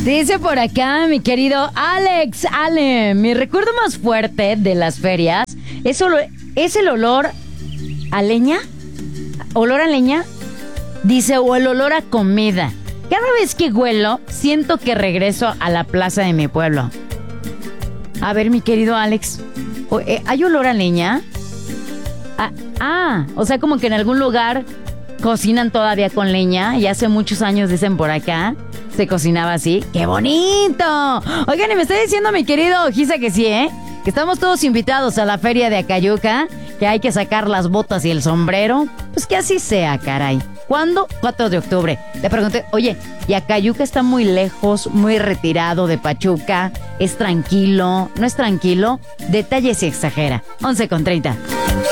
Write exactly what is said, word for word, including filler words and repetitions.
Dice por acá mi querido Alex Ale, mi recuerdo más fuerte de las ferias es, solo, es el olor a leña, olor a leña, dice, o el olor a comida. Cada vez que huelo, siento que regreso a la plaza de mi pueblo. A ver, mi querido Alex, ¿hay olor a leña? Ah, ah, o sea, como que en algún lugar cocinan todavía con leña y hace muchos años, dicen por acá, se cocinaba así. ¡Qué bonito! Oigan, y me está diciendo mi querido Gisa que sí, ¿eh? Que estamos todos invitados a la feria de Acayuca, que hay que sacar las botas y el sombrero. Pues que así sea, caray. ¿Cuándo? cuatro de octubre. Le pregunté, oye, ¿y Acayuca está muy lejos, muy retirado de Pachuca? ¿Es tranquilo? ¿No es tranquilo? Detalle si exagera. once con treinta.